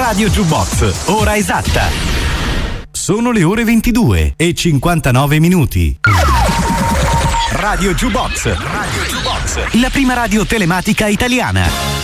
Radio Jukebox, ora esatta. Sono le ore 22 e 59 minuti. Radio Jukebox, la prima radio telematica italiana.